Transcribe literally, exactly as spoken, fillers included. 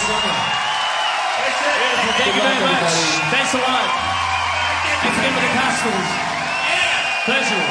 summer. Beautiful. Thank you very much. Thanks a lot. Thanks again for the costumes. Pleasure.